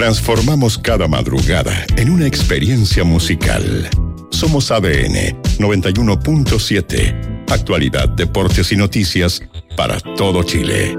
Transformamos cada madrugada en una experiencia musical. Somos ADN 91.7. Actualidad, deportes y noticias para todo Chile.